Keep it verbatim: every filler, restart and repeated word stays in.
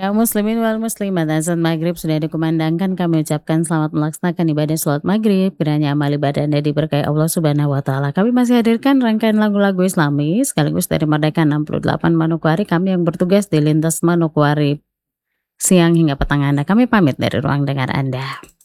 Kaum muslimin wal muslimat, azan maghrib sudah dikumandangkan, kami ucapkan selamat melaksanakan ibadah sholat maghrib. Kiranya amal ibadah Anda diberkahi Allah Subhanahu wa Ta'ala. Kami masih hadirkan rangkaian lagu-lagu Islami sekaligus dari Merdeka enam puluh delapan Manokwari. Kami yang bertugas di lintas Manokwari siang hingga petang Anda. Kami pamit dari ruang dengar Anda.